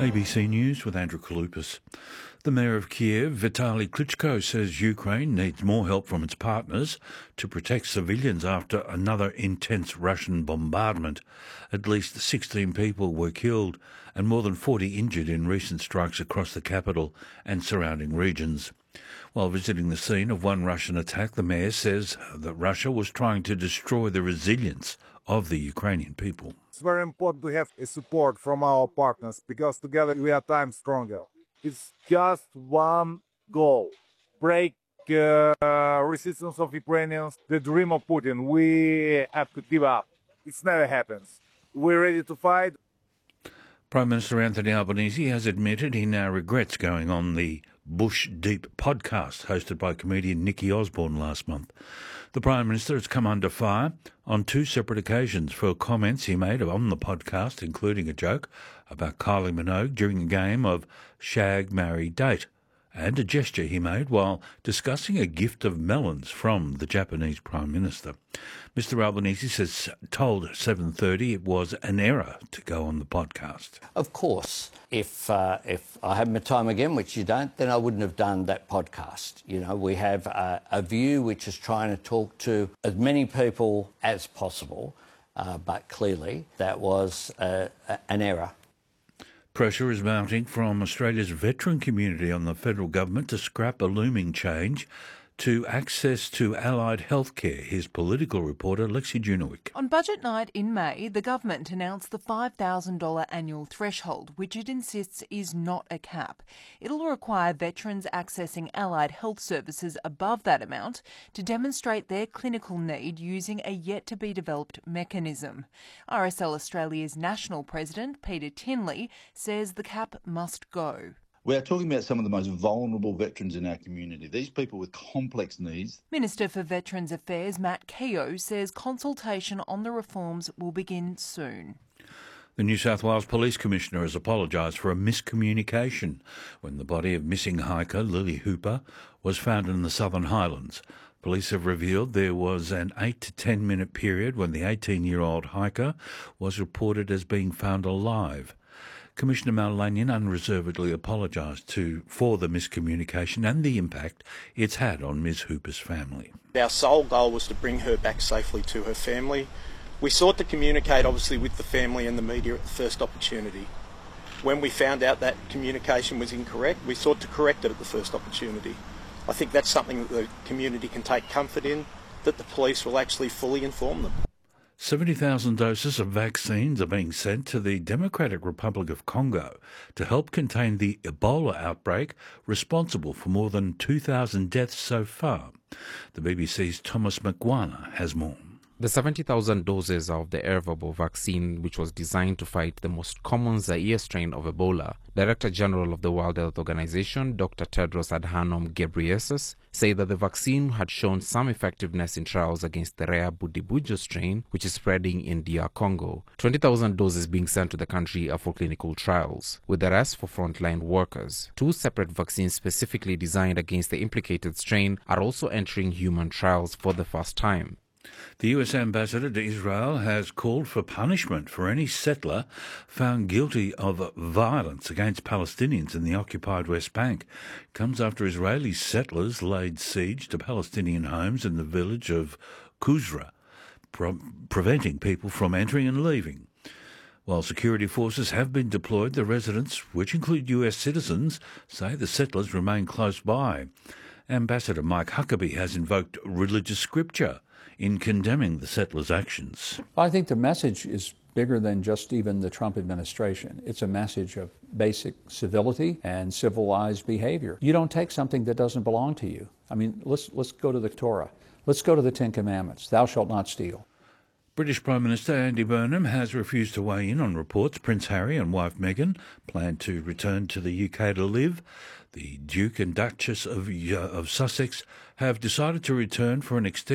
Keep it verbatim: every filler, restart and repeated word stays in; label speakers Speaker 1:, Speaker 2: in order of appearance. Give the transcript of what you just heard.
Speaker 1: A B C News with Andrew Kaloupas. The mayor of Kiev, Vitaly Klitschko, says Ukraine needs more help from its partners to protect civilians after another intense Russian bombardment. At least sixteen people were killed and more than forty injured in recent strikes across the capital and surrounding regions. While visiting the scene of one Russian attack, the mayor says that Russia was trying to destroy the resilience of the Ukrainian people.
Speaker 2: It's very important to have a support from our partners because together we are times stronger. It's just one goal: break uh, resistance of Ukrainians, the dream of Putin. We have to give up. It never happens. We're ready to fight.
Speaker 1: Prime Minister Anthony Albanese has admitted he now regrets going on the Bush Deep podcast hosted by comedian Nikki Osborne last month. The Prime Minister has come under fire on two separate occasions for comments he made on the podcast, including a joke about Kylie Minogue during a game of Shag, Marry, Date, and a gesture he made while discussing a gift of melons from the Japanese Prime Minister. Mister Albanese says told seven thirty it was an error to go on the podcast.
Speaker 3: Of course, if uh, if I had my time again, which you don't, then I wouldn't have done that podcast. You know, we have a, a view which is trying to talk to as many people as possible, uh, but clearly that was uh, an error.
Speaker 1: Pressure is mounting from Australia's veteran community on the federal government to scrap a looming change to access to allied healthcare. Here's political reporter Lexi Junowick.
Speaker 4: On budget night in May, the government announced the five thousand dollars annual threshold, which it insists is not a cap. It'll require veterans accessing allied health services above that amount to demonstrate their clinical need using a yet-to-be-developed mechanism. R S L Australia's national president, Peter Tinley, says the cap must go.
Speaker 5: We are talking about some of the most vulnerable veterans in our community, these people with complex needs.
Speaker 4: Minister for Veterans Affairs Matt Keogh says consultation on the reforms will begin soon.
Speaker 1: The New South Wales Police Commissioner has apologised for a miscommunication when the body of missing hiker Lily Hooper was found in the Southern Highlands. Police have revealed there was an eight to ten minute period when the eighteen-year-old hiker was reported as being found alive. Commissioner Mal Lanyon unreservedly apologised to for the miscommunication and the impact it's had on Miz Hooper's family.
Speaker 6: Our sole goal was to bring her back safely to her family. We sought to communicate obviously with the family and the media at the first opportunity. When we found out that communication was incorrect, we sought to correct it at the first opportunity. I think that's something that the community can take comfort in, that the police will actually fully inform them.
Speaker 1: seventy thousand doses of vaccines are being sent to the Democratic Republic of Congo to help contain the Ebola outbreak responsible for more than two thousand deaths so far. The B B C's Thomas McGuana has more.
Speaker 7: The seventy thousand doses of the Ervebo vaccine, which was designed to fight the most common Zaire strain of Ebola, Director General of the World Health Organization, Doctor Tedros Adhanom Ghebreyesus, say that the vaccine had shown some effectiveness in trials against the rare Budibujo strain, which is spreading in D R Congo. twenty thousand doses being sent to the country are for clinical trials, with the rest for frontline workers. Two separate vaccines specifically designed against the implicated strain are also entering human trials for the first time.
Speaker 1: The U S ambassador to Israel has called for punishment for any settler found guilty of violence against Palestinians in the occupied West Bank. It comes after Israeli settlers laid siege to Palestinian homes in the village of Kuzra, pre- preventing people from entering and leaving. While security forces have been deployed, the residents, which include U S citizens, say the settlers remain close by. Ambassador Mike Huckabee has invoked religious scripture in condemning the settlers' actions.
Speaker 8: I think the message is bigger than just even the Trump administration. It's a message of basic civility and civilized behavior. You don't take something that doesn't belong to you. I mean, let's let's go to the Torah. Let's go to the Ten Commandments. Thou shalt not steal.
Speaker 1: British Prime Minister Andy Burnham has refused to weigh in on reports Prince Harry and wife Meghan plan to return to the U K to live. The Duke and Duchess of, uh, of Sussex have decided to return for an extended